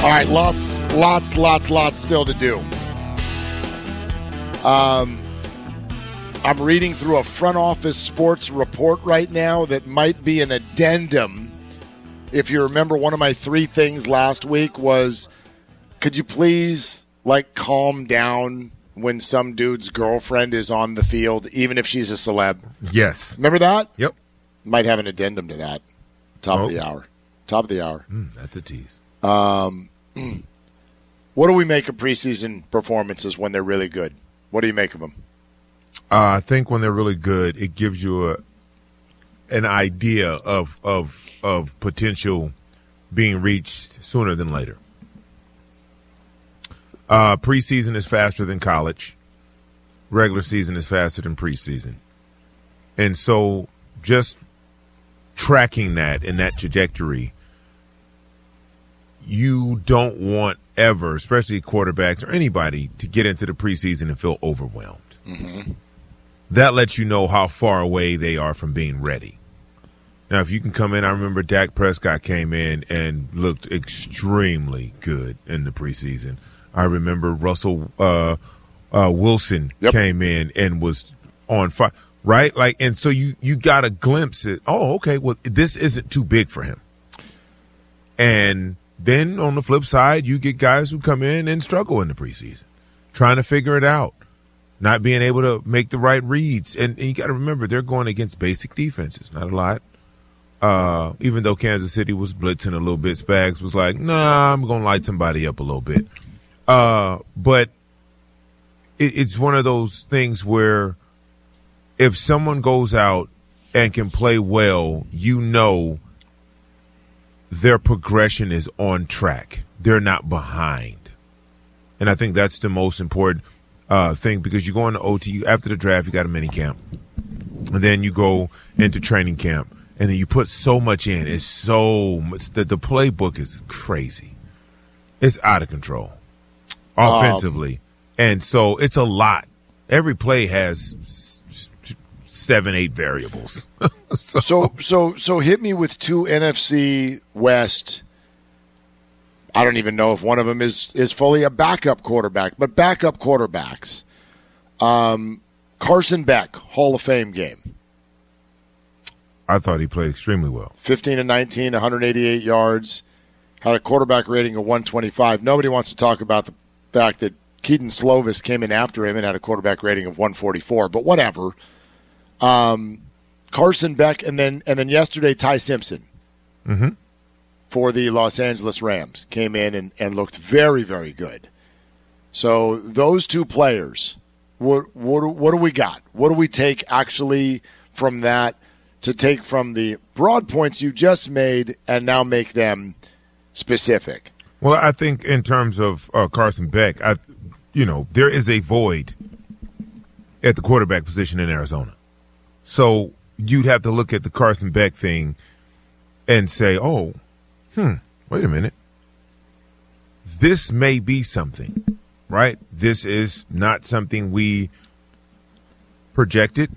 All right, lots still to do. I'm reading through a front office sports report right now that might be an addendum. If you remember, one of my 3 things last week was, could you please, calm down when some dude's girlfriend is on the field, even if she's a celeb? Yes. Remember that? Yep. Might have an addendum to that. Top of the hour. That's a tease. What do we make of preseason performances when they're really good? What do you make of them? I think when they're really good, it gives you an idea of potential being reached sooner than later. Preseason is faster than college. Regular season is faster than preseason. And so just tracking that in that trajectory, you don't want ever, especially quarterbacks or anybody, to get into the preseason and feel overwhelmed. Mm-hmm. That lets you know how far away they are from being ready. Now, if you can come in, I remember Dak Prescott came in and looked extremely good in the preseason. I remember Russell Wilson came in and was on fire, right? And so you got a glimpse at, okay, well, this isn't too big for him. And then on the flip side, you get guys who come in and struggle in the preseason, trying to figure it out, not being able to make the right reads. And you got to remember, they're going against basic defenses, not a lot. Even though Kansas City was blitzing a little bit, Spags was like, nah, I'm going to light somebody up a little bit. But it's one of those things where if someone goes out and can play well, you know their progression is on track. They're not behind. And I think that's the most important thing, because you go into OT after the draft, you got a mini camp, and then you go into training camp, and then you put so much in. It's so much that the playbook is crazy. It's out of control offensively. And so it's a lot. Every play has 7-8 variables. So hit me with 2 NFC West. I don't even know if one of them is fully a backup quarterback, but backup quarterbacks. Carson Beck, Hall of Fame game. I thought he played extremely well. 15-19, 188 yards, had a quarterback rating of 125. Nobody wants to talk about the fact that Keaton Slovis came in after him and had a quarterback rating of 144, but whatever. Carson Beck, and then yesterday Ty Simpson for the Los Angeles Rams came in and looked very, very good. So those 2 players, what do we got? What do we take actually from that to take from the broad points you just made and now make them specific? Well, I think in terms of Carson Beck, there is a void at the quarterback position in Arizona. So you'd have to look at the Carson Beck thing and say, wait a minute. This may be something, right? This is not something we projected.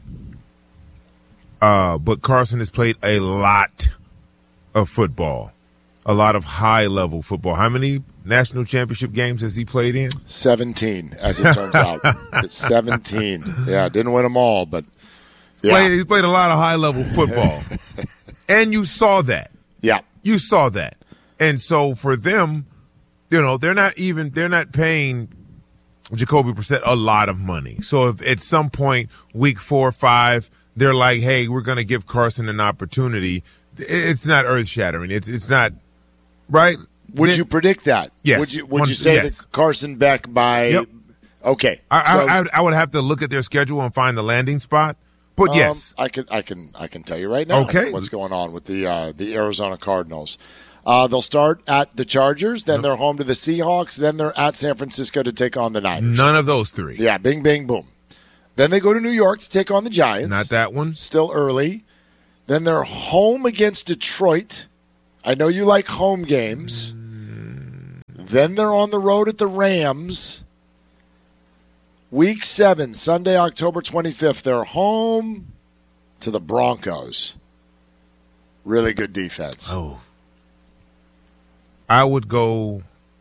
But Carson has played a lot of football, a lot of high-level football. How many national championship games has he played in? 17, as it turns out. It's 17. Yeah, didn't win them all, but yeah. He played a lot of high-level football. And you saw that. Yeah. You saw that. And so for them, they're not paying Jacoby Brissett a lot of money. So if at some point, week 4 or 5, they're like, hey, we're going to give Carson an opportunity, it's not earth-shattering. It's not, right? Would you predict that? Yes. Would you say that Carson Beck by Yep. Okay. I would have to look at their schedule and find the landing spot. But yes. I can tell you right now what's going on with the Arizona Cardinals. They'll start at the Chargers, then they're home to the Seahawks, then they're at San Francisco to take on the Niners. None of those 3. Yeah, bing, bang, boom. Then they go to New York to take on the Giants. Not that one. Still early. Then they're home against Detroit. I know you like home games. Then they're on the road at the Rams. Week 7, Sunday, October 25th, they're home to the Broncos. Really good defense. Oh. I would go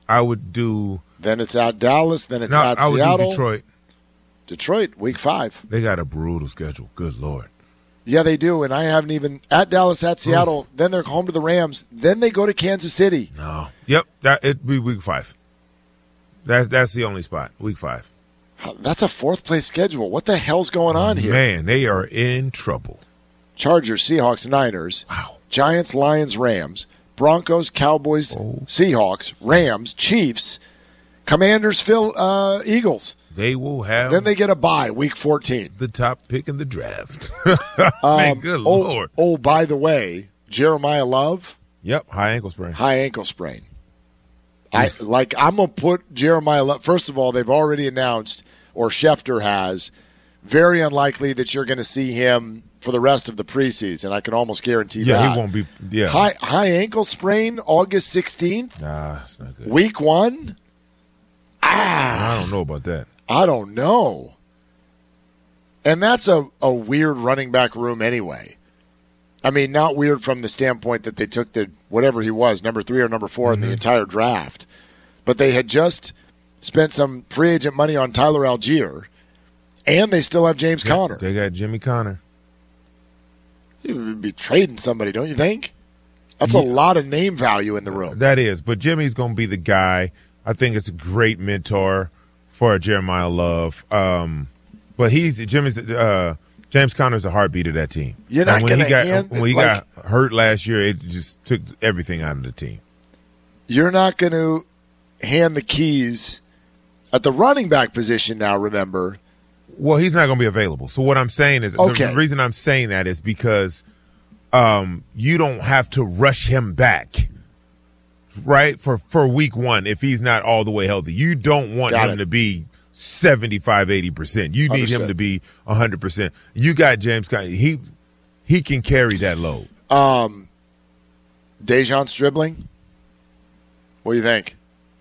I would do. Then it's at Dallas. Then it's at I would Seattle. do Detroit. Detroit, week 5. They got a brutal schedule. Good Lord. Yeah, they do. And I haven't even at Dallas, at Seattle. Oof. Then they're home to the Rams. Then they go to Kansas City. No. Yep. It'd be week 5. That's the only spot. Week 5. That's a 4th place schedule. What the hell's going on here? Man, they are in trouble. Chargers, Seahawks, Niners. Wow. Giants, Lions, Rams. Broncos, Cowboys, Seahawks, Rams, Chiefs. Commanders, Eagles. They will have. Then they get a bye, week 14. The top pick in the draft. Man, good Lord. Oh, by the way, Jeremiah Love. Yep, high ankle sprain. High ankle sprain. I'm going to put Jeremiah Love. First of all, they've already announced, or Schefter has, very unlikely that you're going to see him for the rest of the preseason. I can almost guarantee that. Yeah, he won't be. Yeah. High ankle sprain, August 16th. Nah, it's not good. Week 1. I don't know about that. I don't know. And that's a weird running back room anyway. I mean, not weird from the standpoint that they took the whatever he was, number 3 or number 4 in the entire draft. But they had just spent some free agent money on Tyler Algier, and they still have James Conner. They got Jimmy Conner. You would be trading somebody, don't you think? That's a lot of name value in the room. That is, but Jimmy's going to be the guy. I think it's a great mentor for Jeremiah Love. But James Conner's the heartbeat of that team. You're not going to when he got hurt last year, it just took everything out of the team. You're not going to hand the keys at the running back position now, remember. Well, he's not going to be available. So what I'm saying is, the reason I'm saying that is because you don't have to rush him back, right, for week 1 if he's not all the way healthy. You don't want him to be 75, 80%. You need him to be 100%. You got James Conner. He can carry that load. Dejon's dribbling? What do you think?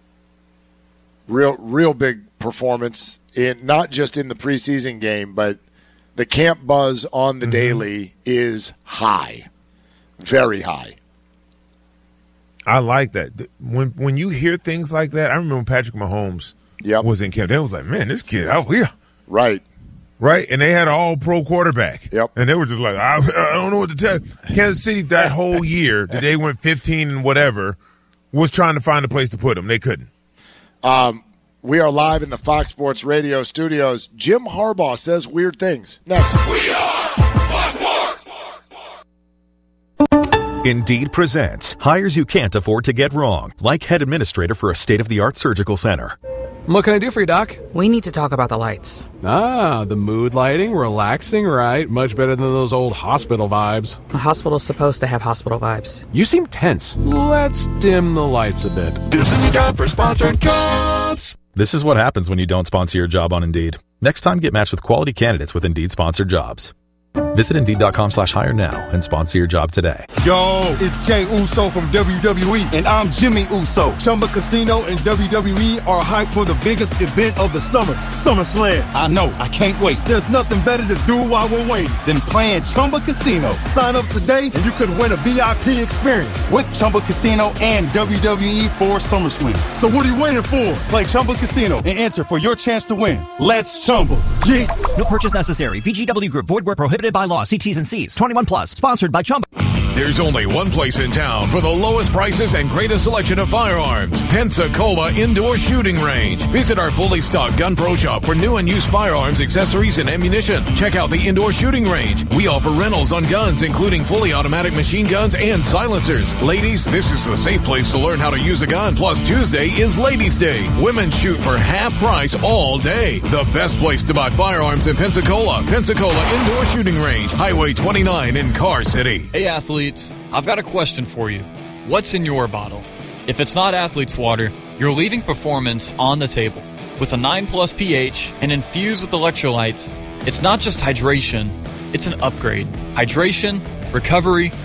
Real big performance, not just in the preseason game, but the camp buzz on the daily is high, very high. I like that. When you hear things like that, I remember when Patrick Mahomes was in camp. They was like, man, this kid out here. Right. And they had an all-pro quarterback. Yep. And they were just like, I don't know what to tell you. Kansas City that whole year that they went 15 and whatever was trying to find a place to put them. They couldn't. We are live in the Fox Sports Radio studios. Jim Harbaugh says weird things. Next. We are Fox Sports. Indeed presents hires you can't afford to get wrong, like head administrator for a state-of-the-art surgical center. What can I do for you, Doc? We need to talk about the lights. Ah, the mood lighting, relaxing, right? Much better than those old hospital vibes. A hospital's supposed to have hospital vibes. You seem tense. Let's dim the lights a bit. This is your job for sponsored jobs. This is what happens when you don't sponsor your job on Indeed. Next time, get matched with quality candidates with Indeed-sponsored jobs. Visit Indeed.com/hire now and sponsor your job today. Yo, it's Jey Uso from WWE, and I'm Jimmy Uso. Chumba Casino and WWE are hyped for the biggest event of the summer, SummerSlam. I know, I can't wait. There's nothing better to do while we're waiting than playing Chumba Casino. Sign up today and you could win a VIP experience with Chumba Casino and WWE for SummerSlam. So what are you waiting for? Play Chumba Casino and enter for your chance to win. Let's Chumba. Yeah. No purchase necessary. VGW Group. Void where prohibited by law. See T's and C's. 21 plus. Sponsored by Chumba. There's only one place in town for the lowest prices and greatest selection of firearms. Pensacola Indoor Shooting Range. Visit our fully stocked Gun Pro Shop for new and used firearms, accessories, and ammunition. Check out the Indoor Shooting Range. We offer rentals on guns, including fully automatic machine guns and silencers. Ladies, this is the safe place to learn how to use a gun. Plus, Tuesday is Ladies' Day. Women shoot for half price all day. The best place to buy firearms in Pensacola. Pensacola Indoor Shooting Range. Highway 29 in Car City. Hey, athletes. I've got a question for you. What's in your bottle? If it's not Athlete's Water, you're leaving performance on the table. With a 9+ pH and infused with electrolytes, it's not just hydration, it's an upgrade. Hydration, recovery,